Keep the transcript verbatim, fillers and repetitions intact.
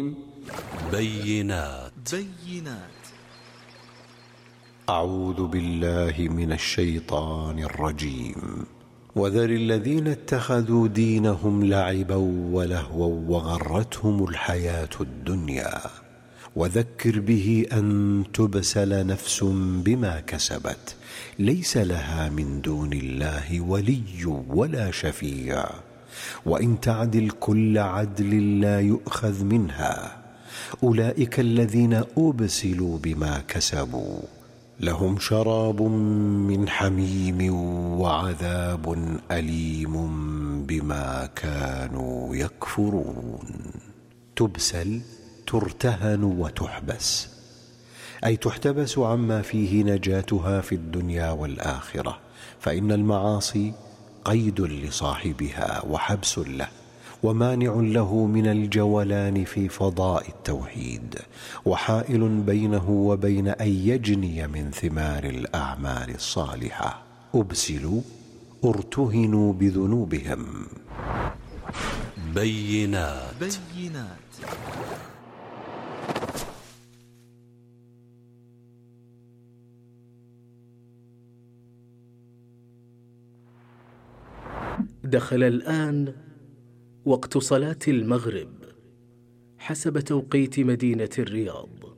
بينات بينات أعوذ بالله من الشيطان الرجيم. وذر الذين اتخذوا دينهم لعبا ولهوا وغرتهم الحياة الدنيا وذكر به أن تبسل نفس بما كسبت ليس لها من دون الله ولي ولا شفيع وإن تعدل كل عدل لا يؤخذ منها. أولئك الذين أبسلوا بما كسبوا لهم شراب من حميم وعذاب أليم بما كانوا يكفرون. تبسل ترتهن وتحبس، أي تحتبس عما فيه نجاتها في الدنيا والآخرة، فإن المعاصي قيد لصاحبها وحبس له ومانع له من الجولان في فضاء التوحيد وحائل بينه وبين أن يجني من ثمار الأعمال الصالحة. أبسلوا ارتهنوا بذنوبهم. بينات بينات دخل الآن وقت صلاة المغرب حسب توقيت مدينة الرياض.